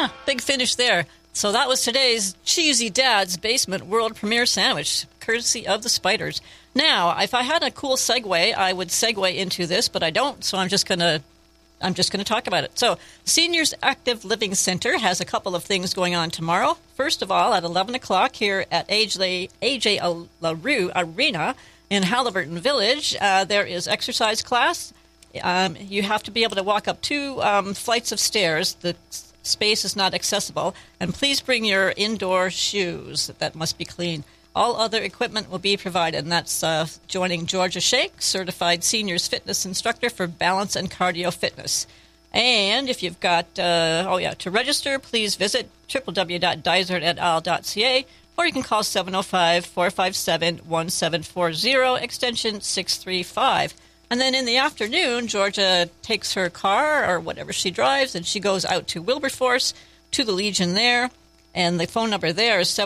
big finish there. So that was today's Cheesy Dad's Basement World Premiere Sandwich, courtesy of the Spiders. Now, if I had a cool segue, I would segue into this, but I don't, so I'm just going to talk about it. So, Seniors Active Living Center has a couple of things going on tomorrow. First of all, at 11 o'clock here at AJ LaRue Arena in Halliburton Village, there is exercise class. You have to be able to walk up 2 flights of stairs. The space is not accessible. And please bring your indoor shoes. That must be clean. All other equipment will be provided, and that's joining Georgia Shake, certified seniors fitness instructor for balance and cardio fitness. And if you've got, to register, please visit www.deiseretal.ca, or you can call 705-457-1740, extension 635. And then in the afternoon, Georgia takes her car or whatever she drives, and she goes out to Wilberforce, to the Legion there. And the phone number there is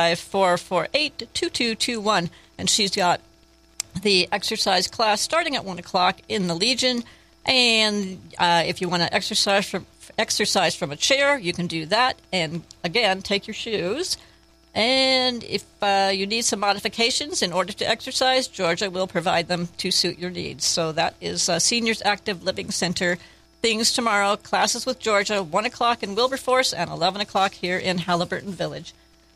705-448-2221. And she's got the exercise class starting at 1 o'clock in the Legion. And if you want to exercise from a chair, you can do that. And, again, take your shoes. And if you need some modifications in order to exercise, Georgia will provide them to suit your needs. So that is Seniors Active Living Center. Things tomorrow, classes with Georgia, 1 o'clock in Wilberforce and 11 o'clock here in Halliburton Village.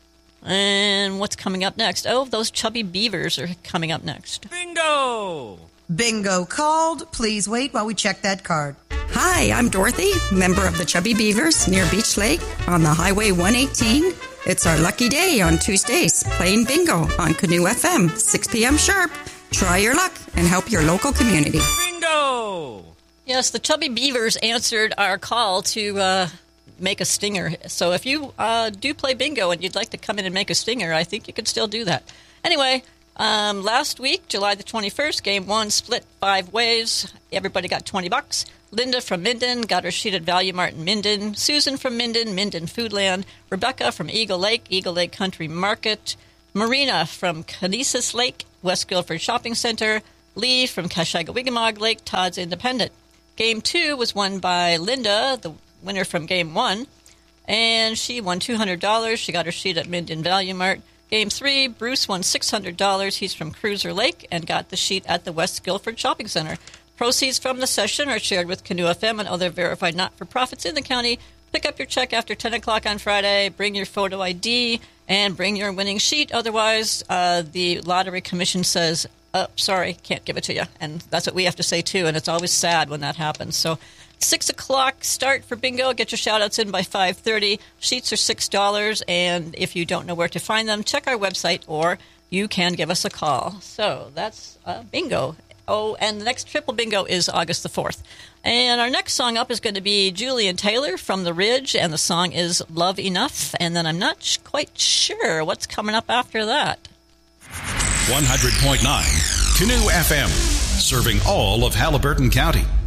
And what's coming up next? Oh, those chubby beavers are coming up next. Bingo! Bingo called. Please wait while we check that card. Hi, I'm Dorothy, member of the Chubby Beavers near Beach Lake on the Highway 118. It's our lucky day on Tuesdays, playing bingo on Canoe FM, 6 p.m. sharp. Try your luck and help your local community. Bingo! Yes, the Chubby Beavers answered our call to make a stinger. So if you do play bingo and you'd like to come in and make a stinger, I think you can still do that. Anyway, last week, July the 21st, Game 1 split 5 ways. Everybody got $20. Linda from Minden got her sheet at Value Mart in Minden. Susan from Minden, Minden Foodland. Rebecca from Eagle Lake Country Market. Marina from Canisius Lake, West Guilford Shopping Center. Lee from Kashaga-Wigamog Lake, Todd's Independent. Game 2 was won by Linda, the winner from Game 1, and she won $200. She got her sheet at Minden Value Mart. Game 3, Bruce won $600. He's from Cruiser Lake and got the sheet at the West Guilford Shopping Center. Proceeds from the session are shared with Canoe FM and other verified not-for-profits in the county. Pick up your check after 10 o'clock on Friday, bring your photo ID, and bring your winning sheet. Otherwise, the Lottery Commission says, sorry, can't give it to you. And that's what we have to say, too, and it's always sad when that happens. So 6 o'clock start for bingo. Get your shout-outs in by 5:30. Sheets are $6, and if you don't know where to find them, check our website, or you can give us a call. So that's bingo. Oh, and the next triple bingo is August the 4th. And our next song up is going to be Julian Taylor from The Ridge, and the song is Love Enough. And then I'm not quite sure what's coming up after that. 100.9 Canoe FM, serving all of Halliburton County.